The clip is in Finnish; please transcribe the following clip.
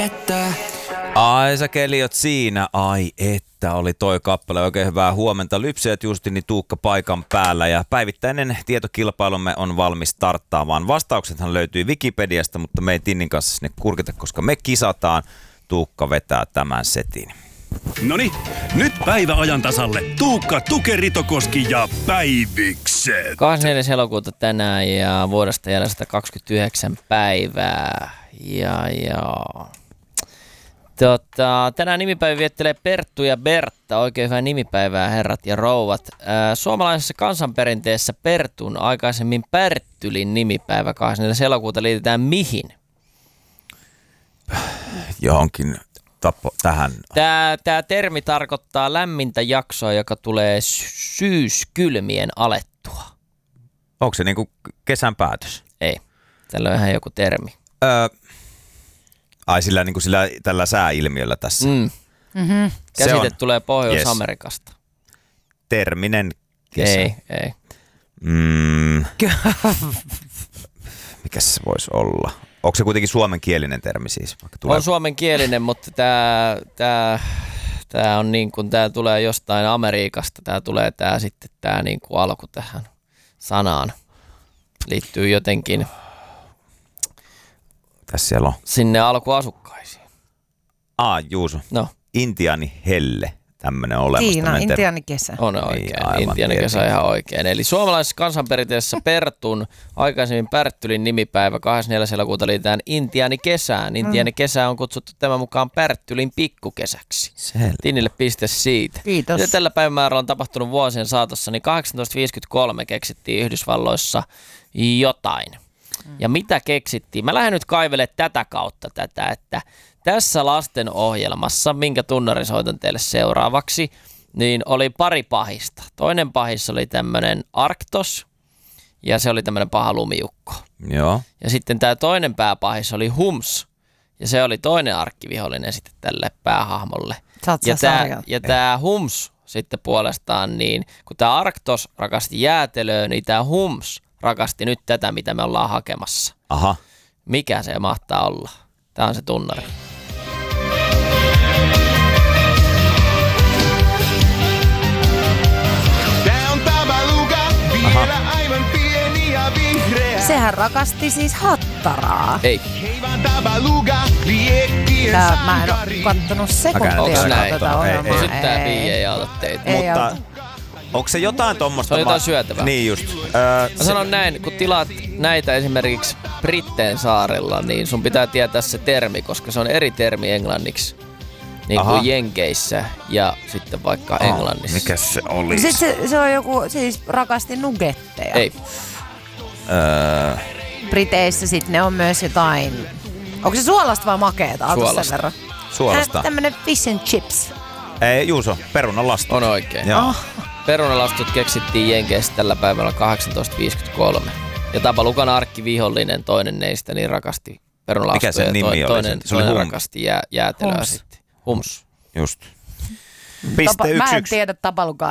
että. Ai sä Keliot siinä, ai että oli toi kappale. Oikein hyvää huomenta. Lypsäjät Justini Tuukka paikan päällä ja päivittäinen tietokilpailumme on valmis starttaamaan. Vastauksethan löytyy Wikipediasta, mutta me ei Tinnin kanssa sinne kurkita, koska me kisataan. Tuukka vetää tämän setin. Noni, nyt päivä ajan tasalle. Tuukka, Tuke, Ritokoski ja Päivikset. 24. elokuuta tänään ja vuodesta jäljellä 129 päivää. Tänään nimipäivä viettelee Perttu ja Bertta. Oikein hyvää nimipäivää, herrat ja rouvat. Suomalaisessa kansanperinteessä Pertun, aikaisemmin Pärttylin nimipäivä 24. elokuuta liitetään mihin? Johonkin tähän. Tämä termi tarkoittaa lämmintä jaksoa, joka tulee syyskylmien alettua. Onko se niinku kesän päätös? Ei. Tällä on ihan joku termi. Tällä sääilmiöllä tässä. Käsite tulee Pohjois-Amerikasta. Terminen kesä. Ei. Mikäs se voisi olla? Onko se kuitenkin suomenkielinen termi siis? On suomenkielinen, mutta tämä on niin kuin tämä tulee jostain Amerikasta. Tämä tulee tämä niin kuin alku tähän sanaan. Liittyy jotenkin tässä siellä on sinne alkuasukkaisiin. Juuso. No. Intiani helle. Tämmöinen olemassa. Tiina, intiaanikesä. On oikein. Intiaanikesä on ihan oikein. Eli suomalaisessa kansanperinteessä Pertun, aikaisemmin Pärttylin nimipäivä 24. elokuuta liitetään intiaanikesään. Intiaanikesää on kutsuttu tämän mukaan Pärttylin pikkukesäksi. Tinnille piste siitä. Kiitos. Ja tällä päivämäärällä on tapahtunut vuosien saatossa, niin 1853 keksittiin Yhdysvalloissa jotain. Ja mitä keksittiin? Mä lähden nyt kaivelemaan tätä kautta että tässä lastenohjelmassa, minkä tunnarisoitan teille seuraavaksi, niin oli pari pahista. Toinen pahis oli tämmöinen Arktos, ja se oli tämmöinen paha lumiukko. Joo. Ja sitten tämä toinen pääpahis oli Hums, ja se oli toinen arkkivihollinen sitten tälle päähahmolle. Ja tämä Hums sitten puolestaan, niin kun tämä Arktos rakasti jäätelöä, niin tämä Hums rakasti nyt tätä, mitä me ollaan hakemassa. Aha. Mikä se mahtaa olla? Tämä on se tunnari. Sehän rakasti siis Hattaraa. Ei. Mä en ole kattonut sekuntia tätä ohjelmaa. Nyt tää biisi ei auta teitä. Mutta onko se jotain tommoista? Se on jotain syötävää. Niin just. Mä sanon näin, kun tilaat näitä esimerkiksi Britteen saarella, niin sun pitää tietää se termi, koska se on eri termi englanniksi. Niin kuin Jenkeissä ja sitten vaikka Englannissa. Mikäs se oli? Sitten se on joku, siis rakasti nugetteja. Ei. Briteissä sitten ne on myös jotain. Onko se suolasta vai makeeta? Suolasta. Suolasta. Tämmönen fish and chips. Ei, Juuso, perunalastut. On oikein. Perunalastut keksittiin Jenkeissä tällä päivällä 1853. Ja Tabalukan arkkivihollinen, toinen neistä, niin rakasti perunalastuja. Mikä sen nimi oli? Toinen rakasti jäätelöä sitten. Hums. Just. Piste 1-1. Mä en tiedä Tabalukan